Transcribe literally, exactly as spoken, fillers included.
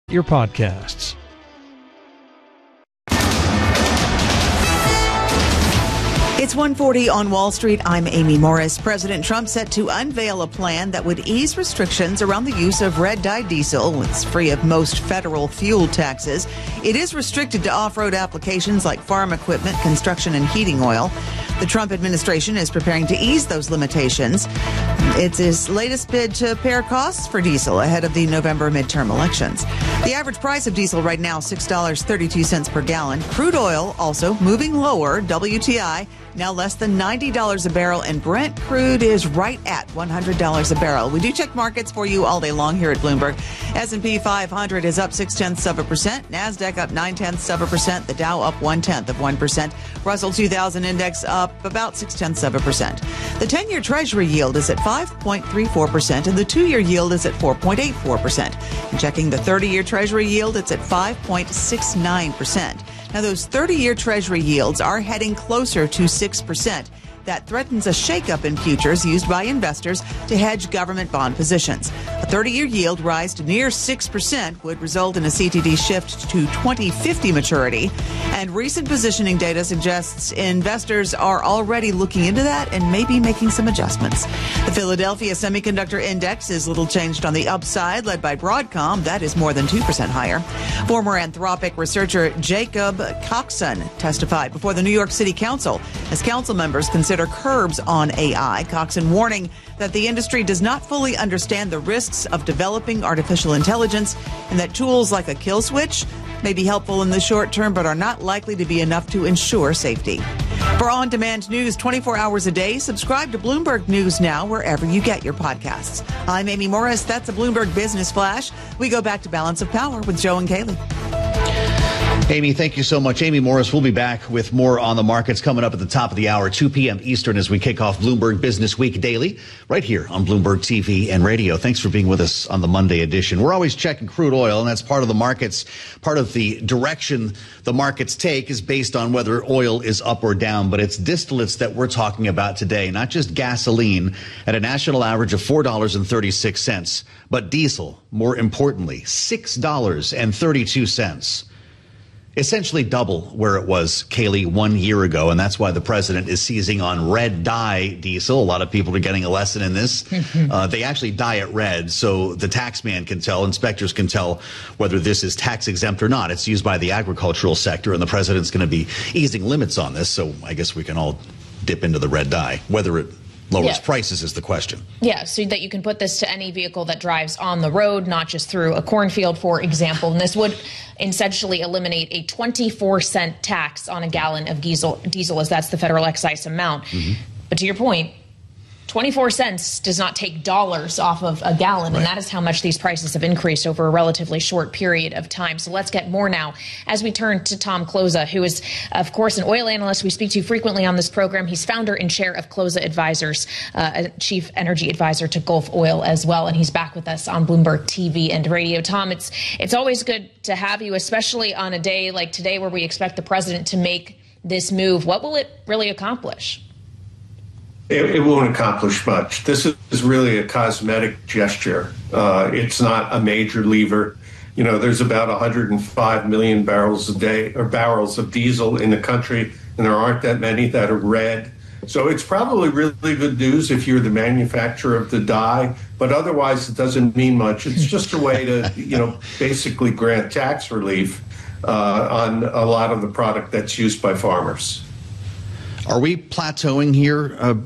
your podcasts. It's one forty on Wall Street. I'm Amy Morris. President Trump set to unveil a plan that would ease restrictions around the use of red dye diesel. It's free of most federal fuel taxes. It is restricted to off-road applications like farm equipment, construction, and heating oil. The Trump administration is preparing to ease those limitations. It's his latest bid to pare costs for diesel ahead of the November midterm elections. The average price of diesel right now, six dollars and thirty-two cents per gallon. Crude oil also moving lower. W T I now less than ninety dollars a barrel, and Brent crude is right at one hundred dollars a barrel. We do check markets for you all day long here at Bloomberg. S and P five hundred is up six tenths of a percent. NASDAQ up nine tenths of a percent. The Dow up one tenth of one percent. Russell two thousand index up about six tenths of a percent. The ten-year Treasury yield is at five point three four percent, and the two-year yield is at four point eight four percent. And checking the thirty-year Treasury yield, it's at five point six nine percent. Now, those thirty-year Treasury yields are heading closer to six percent. That threatens a shakeup in futures used by investors to hedge government bond positions. A thirty-year yield rise to near six percent would result in a C T D shift to twenty fifty maturity. And recent positioning data suggests investors are already looking into that and maybe making some adjustments. The Philadelphia Semiconductor Index is little changed on the upside, led by Broadcom. That is more than two percent higher. Former Anthropic researcher Jacob Coxon testified before the New York City Council as council members consider curbs on A I. Coxon warning that the industry does not fully understand the risks of developing artificial intelligence and that tools like a kill switch may be helpful in the short term but are not likely to be enough to ensure safety. For on-demand news twenty-four hours a day, subscribe to Bloomberg News Now wherever you get your podcasts. I'm Amy Morris. That's a Bloomberg Business Flash. We go back to Balance of Power with Joe and Kaylee. Amy, thank you so much. Amy Morris will be back with more on the markets coming up at the top of the hour, two p.m. Eastern, as we kick off Bloomberg Business Week Daily right here on Bloomberg T V and radio. Thanks for being with us on the Monday edition. We're always checking crude oil, and that's part of the markets. Part of the direction the markets take is based on whether oil is up or down. But it's distillates that we're talking about today, not just gasoline at a national average of four dollars and thirty-six cents, but diesel, more importantly, six dollars and thirty-two cents. Essentially double where it was, Kaylee, one year ago, and that's why the president is seizing on red dye diesel. A lot of people are getting a lesson in this. uh, they actually dye it red, so the tax man can tell, inspectors can tell whether this is tax exempt or not. It's used by the agricultural sector, and the president's going to be easing limits on this, so I guess we can all dip into the red dye. Whether it lowers yeah. prices is the question. Yeah, so that you can put this to any vehicle that drives on the road, not just through a cornfield, for example. And this would essentially eliminate a twenty-four cent tax on a gallon of diesel, diesel as that's the federal excise amount. Mm-hmm. But to your point, twenty-four cents does not take dollars off of a gallon, right. And that is how much these prices have increased over a relatively short period of time. So let's get more now as we turn to Tom Kloza, who is, of course, an oil analyst we speak to frequently on this program. He's founder and chair of Kloza Advisors, uh, a chief energy advisor to Gulf Oil as well, and he's back with us on Bloomberg T V and radio. Tom, it's it's always good to have you, especially on a day like today where we expect the president to make this move. What will it really accomplish? It, it won't accomplish much. This is really a cosmetic gesture. Uh, it's not a major lever. You know, there's about one hundred five million barrels a day or barrels of diesel in the country, and there aren't that many that are red. So it's probably really good news if you're the manufacturer of the dye, but otherwise it doesn't mean much. It's just a way to, you know, basically grant tax relief uh, on a lot of the product that's used by farmers. Are we plateauing here, uh,